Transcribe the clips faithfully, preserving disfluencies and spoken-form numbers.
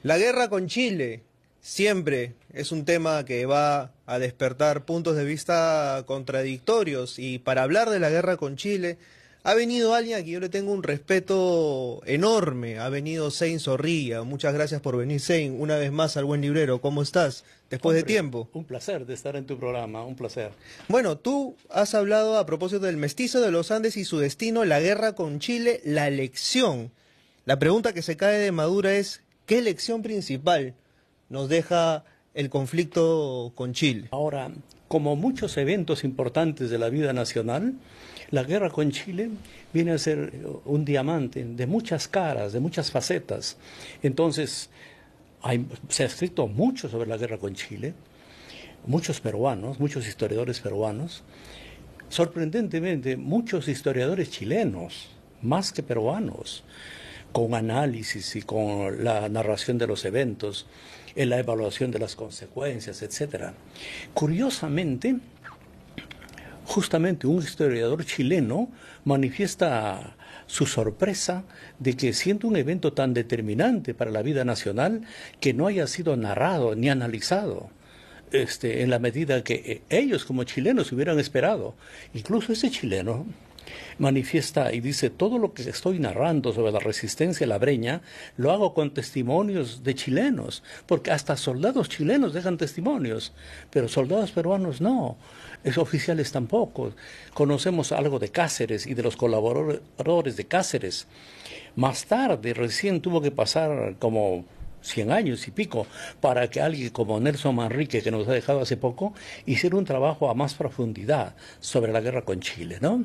La guerra con Chile siempre es un tema que va a despertar puntos de vista contradictorios, y para hablar de la guerra con Chile ha venido alguien a quien yo le tengo un respeto enorme. Ha venido Sein Zorrilla. Muchas gracias por venir, Sein, una vez más al Buen Librero. ¿Cómo estás? Después Hombre, de tiempo. Un placer de estar en tu programa, un placer. Bueno, tú has hablado a propósito del mestizo de los Andes y su destino, la guerra con Chile, la elección. La pregunta que se cae de Madura es, ¿qué lección principal nos deja el conflicto con Chile? Ahora, como muchos eventos importantes de la vida nacional, la guerra con Chile viene a ser un diamante de muchas caras, de muchas facetas. Entonces, hay, se ha escrito mucho sobre la guerra con Chile, muchos peruanos, muchos historiadores peruanos, sorprendentemente muchos historiadores chilenos, más que peruanos, con análisis y con la narración de los eventos, en la evaluación de las consecuencias, etcétera. Curiosamente, justamente un historiador chileno manifiesta su sorpresa de que, siendo un evento tan determinante para la vida nacional, que no haya sido narrado ni analizado este, en la medida que ellos como chilenos hubieran esperado. Incluso ese chileno manifiesta y dice: todo lo que estoy narrando sobre la resistencia a la Breña lo hago con testimonios de chilenos, porque hasta soldados chilenos dejan testimonios, pero soldados peruanos no, es oficiales tampoco. Conocemos algo de Cáceres y de los colaboradores de Cáceres. Más tarde, recién tuvo que pasar como cien años y pico para que alguien como Nelson Manrique, que nos ha dejado hace poco, hiciera un trabajo a más profundidad sobre la guerra con Chile, ¿no?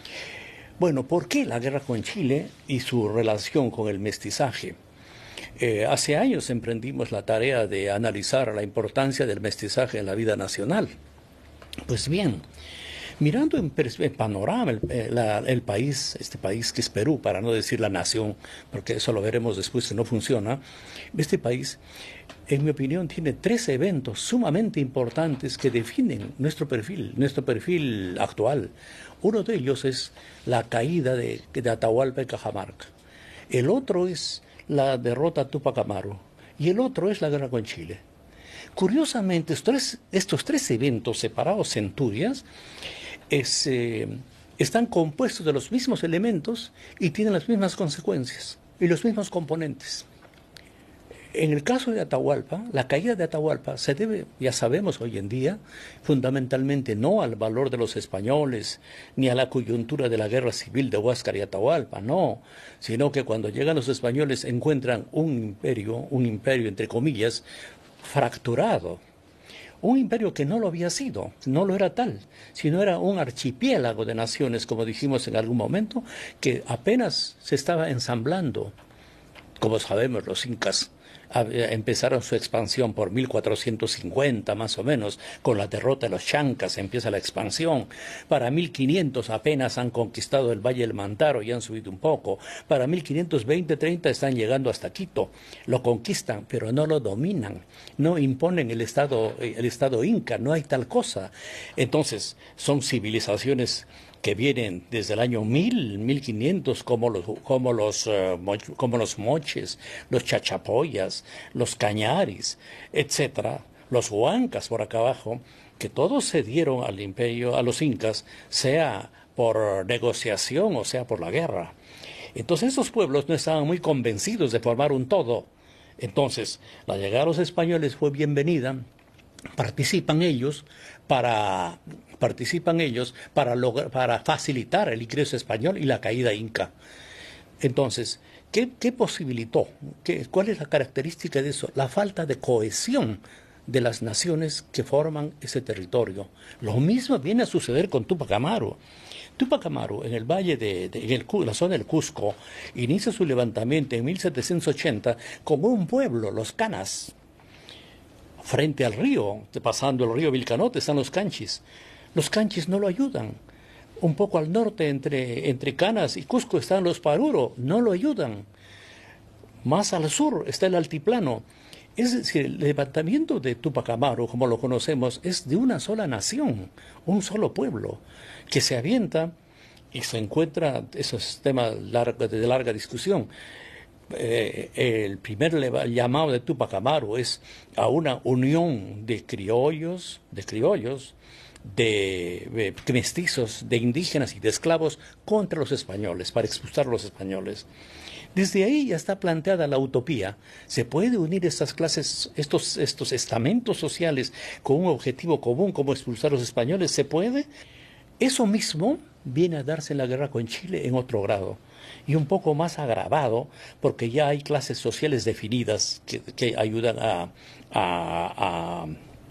Bueno, ¿por qué la guerra con Chile y su relación con el mestizaje? Eh, hace años emprendimos la tarea de analizar la importancia del mestizaje en la vida nacional. Pues bien, mirando en, en panorama el, la, el país, este país que es Perú, para no decir la nación, porque eso lo veremos después que no funciona, este país, en mi opinión, tiene tres eventos sumamente importantes que definen nuestro perfil, nuestro perfil actual. Uno de ellos es la caída de, de Atahualpa y Cajamarca. El otro es la derrota a Túpac Amaru. Y el otro es la guerra con Chile. Curiosamente, estos tres, estos tres eventos separados centurias es, eh, están compuestos de los mismos elementos y tienen las mismas consecuencias y los mismos componentes. En el caso de Atahualpa, la caída de Atahualpa se debe, ya sabemos hoy en día, fundamentalmente no al valor de los españoles, ni a la coyuntura de la guerra civil de Huáscar y Atahualpa, no, sino que cuando llegan los españoles encuentran un imperio, un imperio entre comillas, fracturado. Un imperio que no lo había sido, no lo era tal, sino era un archipiélago de naciones, como dijimos en algún momento, que apenas se estaba ensamblando. Como sabemos, los incas empezaron su expansión por mil cuatrocientos cincuenta más o menos, con la derrota de los chancas empieza la expansión. Para mil quinientos apenas han conquistado el Valle del Mantaro y han subido un poco. Para mil quinientos veinte, treinta están llegando hasta Quito. Lo conquistan, pero no lo dominan. No imponen el Estado, el Estado inca, no hay tal cosa. Entonces, son civilizaciones que vienen desde el año mil, mil quinientos, como los, como los, uh, como los moches, los chachapoyas, los cañaris, etcétera, los huancas por acá abajo, que todos se dieron al imperio, a los incas, sea por negociación o sea por la guerra. Entonces esos pueblos no estaban muy convencidos de formar un todo. Entonces, la llegada de los españoles fue bienvenida. Participan ellos para participan ellos para lograr, para facilitar el ingreso español y la caída inca. Entonces, ¿qué, qué posibilitó? ¿Qué, ¿Cuál es la característica de eso? La falta de cohesión de las naciones que forman ese territorio. Lo mismo viene a suceder con Túpac Amaru. Túpac Amaru, en el valle de, de en el, la zona del Cusco, inicia su levantamiento en mil setecientos ochenta como un pueblo, los canas. Frente al río, pasando el río Vilcanote, están los canchis. Los canchis no lo ayudan. Un poco al norte, entre, entre Canas y Cusco, están los Paruro, no lo ayudan. Más al sur está el altiplano. Es decir, el levantamiento de Túpac Amaru, como lo conocemos, es de una sola nación, un solo pueblo, que se avienta y se encuentra, eso es tema largo, de larga discusión, eh, el primer llamado de Túpac Amaru es a una unión de criollos, de criollos, de, de mestizos, de indígenas y de esclavos contra los españoles, para expulsar a los españoles. Desde ahí ya está planteada la utopía. ¿Se puede unir estas clases, estos, estos estamentos sociales con un objetivo común como expulsar a los españoles? ¿Se puede? Eso mismo viene a darse en la guerra con Chile en otro grado y un poco más agravado porque ya hay clases sociales definidas que, que ayudan a, a, a,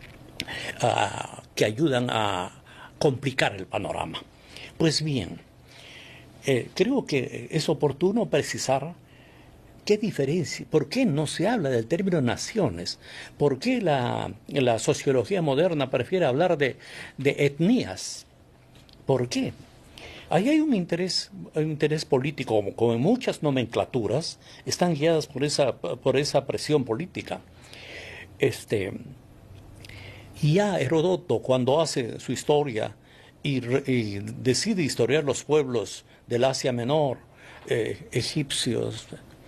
a que ayudan a complicar el panorama. Pues bien, eh, creo que es oportuno precisar qué diferencia, por qué no se habla del término naciones, por qué la, la sociología moderna prefiere hablar de, de etnias. ¿Por qué? Ahí hay un interés, un interés político, como, como en muchas nomenclaturas, están guiadas por esa, por esa presión política. Este, y ya Heródoto, cuando hace su historia y, y decide historiar los pueblos del Asia Menor, eh, egipcios,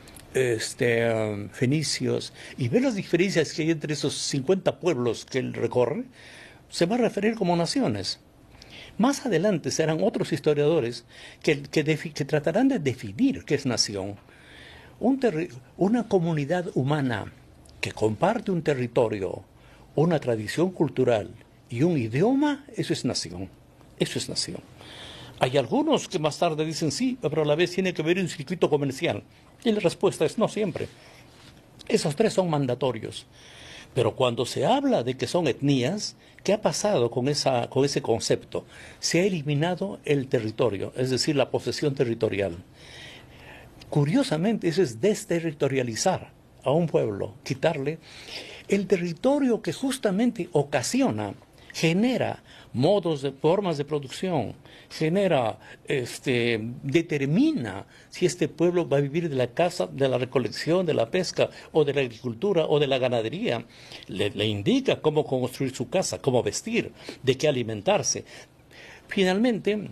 este, um, fenicios, y ve las diferencias que hay entre esos cincuenta pueblos que él recorre, se va a referir como naciones. Más adelante serán otros historiadores que, que, que tratarán de definir qué es nación. Un una comunidad humana que comparte un territorio, una tradición cultural y un idioma, eso es nación. Eso es nación. Hay algunos que más tarde dicen sí, pero a la vez tiene que haber un circuito comercial. Y la respuesta es no siempre. Esos tres son mandatorios. Pero cuando se habla de que son etnias, ¿qué ha pasado con, esa, con ese concepto? Se ha eliminado el territorio, es decir, la posesión territorial. Curiosamente, eso es desterritorializar a un pueblo, quitarle el territorio que justamente ocasiona, genera modos de formas de producción, genera, este, determina si este pueblo va a vivir de la caza, de la recolección, de la pesca, o de la agricultura, o de la ganadería. Le, le indica cómo construir su casa, cómo vestir, de qué alimentarse. Finalmente,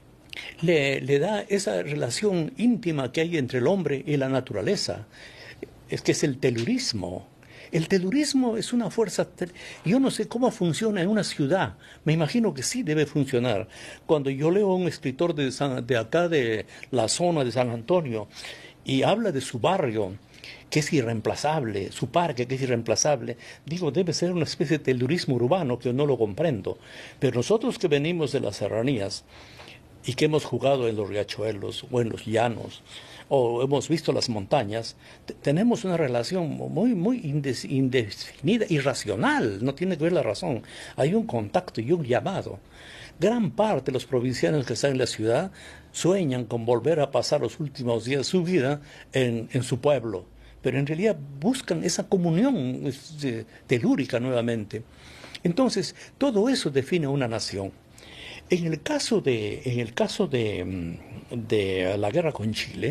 le, le da esa relación íntima que hay entre el hombre y la naturaleza, es que es el telurismo. El telurismo es una fuerza, yo no sé cómo funciona en una ciudad, me imagino que sí debe funcionar. Cuando yo leo a un escritor de, San, de acá de la zona de San Antonio y habla de su barrio, que es irreemplazable, su parque que es irreemplazable, digo, debe ser una especie de telurismo urbano que yo no lo comprendo. Pero nosotros que venimos de las serranías y que hemos jugado en los riachuelos o en los llanos, o hemos visto las montañas, tenemos una relación muy, muy indes indefinida, irracional, no tiene que ver la razón. Hay un contacto y un llamado. Gran parte de los provincianos que están en la ciudad sueñan con volver a pasar los últimos días de su vida en, en su pueblo, pero en realidad buscan esa comunión este, telúrica nuevamente. Entonces, todo eso define una nación. En el caso de, en el caso de, de la guerra con Chile,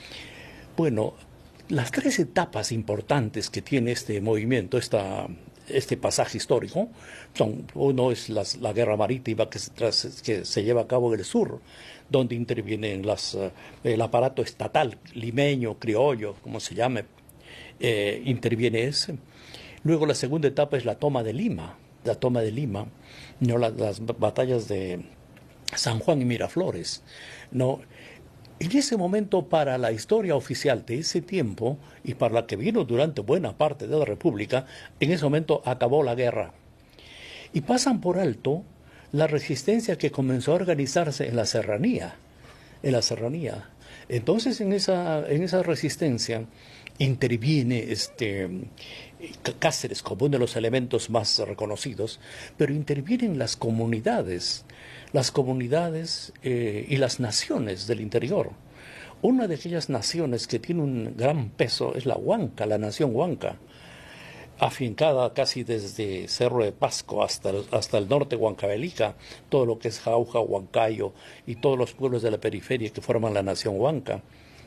bueno, las tres etapas importantes que tiene este movimiento, esta, este pasaje histórico, son, uno es las, la guerra marítima que se, tras, que se lleva a cabo en el sur, donde intervienen las, uh, el aparato estatal, limeño, criollo, como se llame, eh, interviene ese. Luego la segunda etapa es la toma de Lima, la toma de Lima, no la, las batallas de San Juan y Miraflores, no. En ese momento, para la historia oficial de ese tiempo y para la que vino durante buena parte de la República, en ese momento acabó la guerra. Y pasan por alto la resistencia que comenzó a organizarse en la serranía. En la serranía. Entonces, en esa, en esa resistencia interviene este, Cáceres como uno de los elementos más reconocidos, pero intervienen las comunidades, las comunidades eh, y las naciones del interior. Una de aquellas naciones que tiene un gran peso es la Huanca, la nación Huanca, afincada casi desde Cerro de Pasco hasta, hasta el norte Huancavelica, todo lo que es Jauja, Huancayo y todos los pueblos de la periferia que forman la nación Huanca.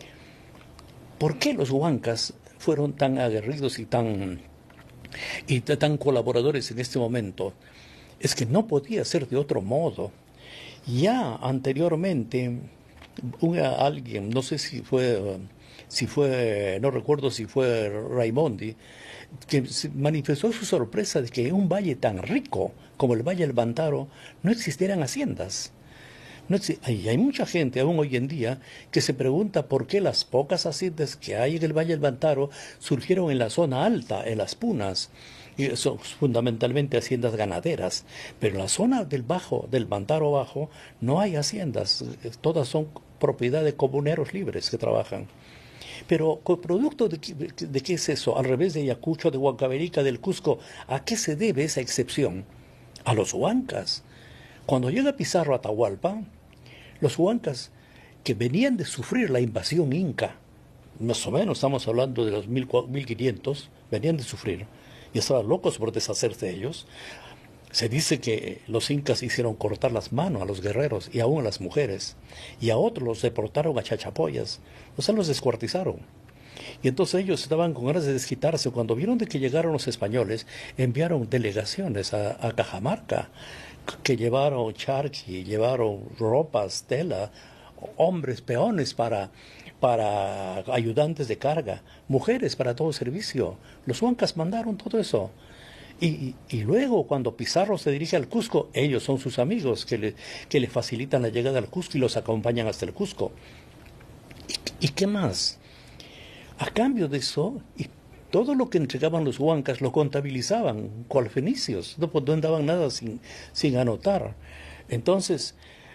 ¿Por qué los huancas fueron tan aguerridos y tan, y tan colaboradores en este momento? Es que no podía ser de otro modo. Ya anteriormente, una, alguien, no sé si fue si fue, no recuerdo si fue Raimondi, que manifestó su sorpresa de que en un valle tan rico como el Valle del Bantaro no existieran haciendas. No hay, hay mucha gente aún hoy en día que se pregunta por qué las pocas haciendas que hay en el Valle del Bantaro surgieron en la zona alta, en las punas, y son fundamentalmente haciendas ganaderas, pero en la zona del bajo, del Bantaro bajo, no hay haciendas, todas son propiedad de comuneros libres que trabajan. Pero producto de, de, de qué es eso, al revés de Ayacucho, de Huancavelica, del Cusco, ¿a qué se debe esa excepción? A los huancas. Cuando llega Pizarro a Atahualpa, los huancas que venían de sufrir la invasión inca, más o menos estamos hablando de los mil quinientos, venían de sufrir y estaban locos por deshacerse de ellos. Se dice que los incas hicieron cortar las manos a los guerreros y aún a las mujeres, y a otros los deportaron a Chachapoyas, o sea, los descuartizaron. Y entonces ellos estaban con ganas de desquitarse. Cuando vieron de que llegaron los españoles, enviaron delegaciones a, a Cajamarca, que llevaron charqui, llevaron ropas, tela, hombres, peones para, para ayudantes de carga, mujeres para todo servicio. Los huancas mandaron todo eso. Y, y luego cuando Pizarro se dirige al Cusco, ellos son sus amigos que le, que le facilitan la llegada al Cusco y los acompañan hasta el Cusco. ¿Y, y qué más? A cambio de eso, y todo lo que entregaban los huancas lo contabilizaban, cual fenicios, no, no daban nada sin, sin anotar. Entonces,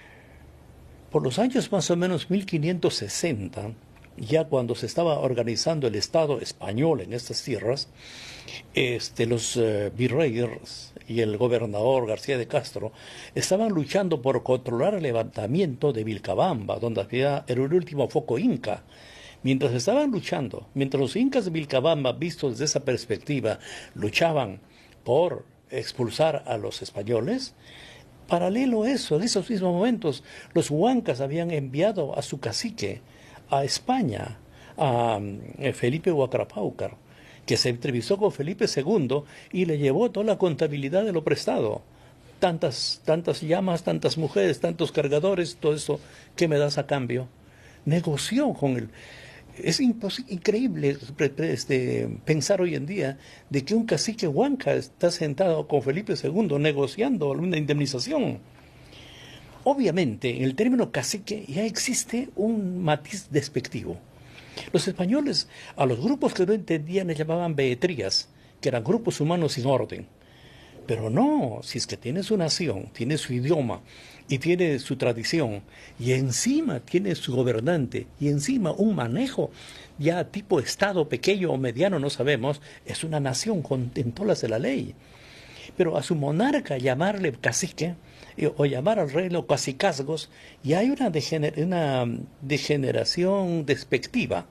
por los años más o menos mil quinientos sesenta, ya cuando se estaba organizando el Estado español en estas tierras, este, los eh, virreyes y el gobernador García de Castro estaban luchando por controlar el levantamiento de Vilcabamba, donde había el último foco inca. Mientras estaban luchando, mientras los incas de Vilcabamba, vistos desde esa perspectiva, luchaban por expulsar a los españoles, paralelo a eso, en esos mismos momentos, los huancas habían enviado a su cacique a España, a eh, Felipe Huacrapáucar, que se entrevistó con Felipe segundo y le llevó toda la contabilidad de lo prestado. Tantas, tantas llamas, tantas mujeres, tantos cargadores, todo eso, ¿qué me das a cambio? Negoció con él. Es increíble este, pensar hoy en día de que un cacique huanca está sentado con Felipe segundo negociando una indemnización. Obviamente, en el término cacique ya existe un matiz despectivo. Los españoles a los grupos que no entendían les llamaban beetrías, que eran grupos humanos sin orden. Pero no, si es que tiene su nación, tiene su idioma y tiene su tradición, y encima tiene su gobernante, y encima un manejo ya tipo Estado pequeño o mediano, no sabemos, es una nación con tentolas de la ley. Pero a su monarca llamarle cacique, o llamar al rey los cacicazgos, y hay una, degener una degeneración despectiva,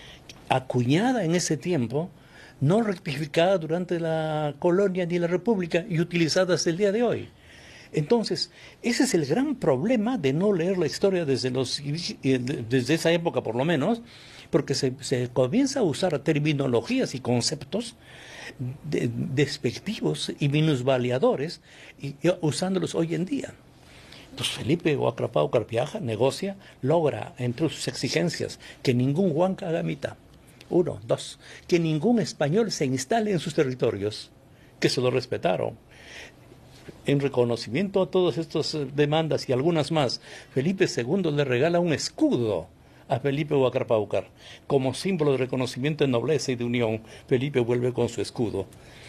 acuñada en ese tiempo, no rectificada durante la colonia ni la república y utilizada hasta el día de hoy. Entonces, ese es el gran problema de no leer la historia desde, los, desde esa época por lo menos, porque se, se comienza a usar terminologías y conceptos de, despectivos y minusvaliadores y, y usándolos hoy en día. Entonces Felipe Huacrapáucar viaja, negocia, logra entre sus exigencias que ningún huanca haga mitad. Uno, dos, que ningún español se instale en sus territorios, que se lo respetaron. En reconocimiento a todas estas demandas y algunas más, Felipe segundo le regala un escudo a Felipe Huacrapáucar. Como símbolo de reconocimiento de nobleza y de unión, Felipe vuelve con su escudo.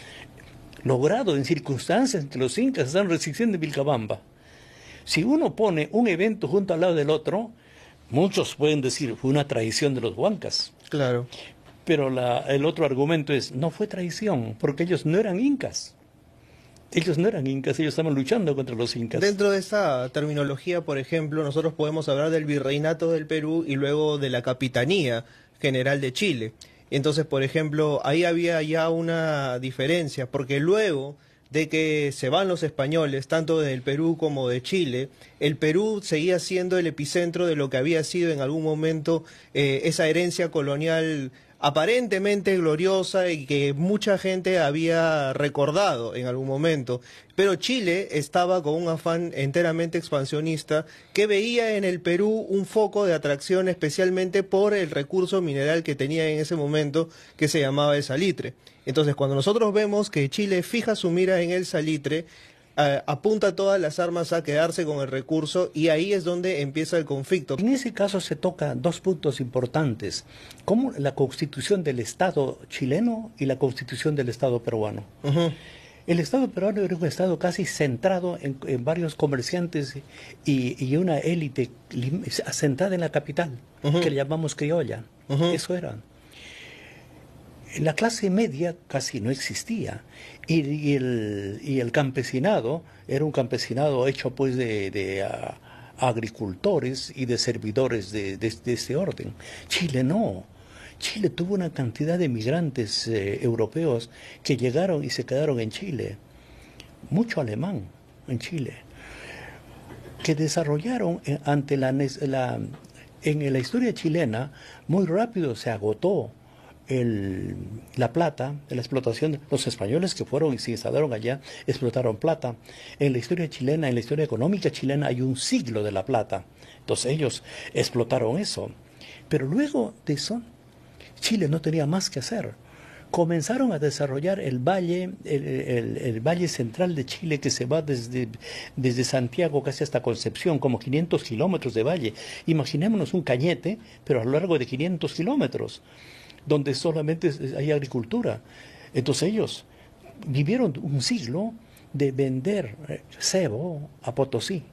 Logrado en circunstancias en que los incas están resistiendo en Vilcabamba. Si uno pone un evento junto al lado del otro, muchos pueden decir, fue una traición de los huancas. Claro. Pero la, el otro argumento es, no fue traición, porque ellos no eran incas. Ellos no eran incas, ellos estaban luchando contra los incas. Dentro de esa terminología, por ejemplo, nosotros podemos hablar del virreinato del Perú y luego de la capitanía general de Chile. Entonces, por ejemplo, ahí había ya una diferencia, porque luego de que se van los españoles, tanto del Perú como de Chile, el Perú seguía siendo el epicentro de lo que había sido en algún momento eh, esa herencia colonial aparentemente gloriosa y que mucha gente había recordado en algún momento. Pero Chile estaba con un afán enteramente expansionista que veía en el Perú un foco de atracción especialmente por el recurso mineral que tenía en ese momento, que se llamaba el salitre. Entonces, cuando nosotros vemos que Chile fija su mira en el salitre, eh, apunta todas las armas a quedarse con el recurso, y ahí es donde empieza el conflicto. En ese caso se toca dos puntos importantes, como la constitución del Estado chileno y la constitución del Estado peruano. Uh-huh. El Estado peruano era un Estado casi centrado en, en varios comerciantes y, y una élite asentada en la capital, uh-huh, que le llamamos criolla. Uh-huh. Eso era. La clase media casi no existía, y, y, el, y el campesinado era un campesinado hecho pues de, de uh, agricultores y de servidores de, de, de este orden. Chile no. Chile tuvo una cantidad de migrantes eh, europeos que llegaron y se quedaron en Chile, mucho alemán en Chile, que desarrollaron eh, ante la, la en la historia chilena muy rápido se agotó el, la plata, la explotación. Los españoles que fueron y se instalaron allá explotaron plata. En la historia chilena, en la historia económica chilena hay un siglo de la plata, entonces ellos explotaron eso, pero luego de eso Chile no tenía más que hacer. Comenzaron a desarrollar el valle, el, el, el valle central de Chile, que se va desde, desde Santiago casi hasta Concepción, como quinientos kilómetros de valle. Imaginémonos un Cañete, pero a lo largo de quinientos kilómetros, donde solamente hay agricultura. Entonces ellos vivieron un siglo de vender cebo a Potosí.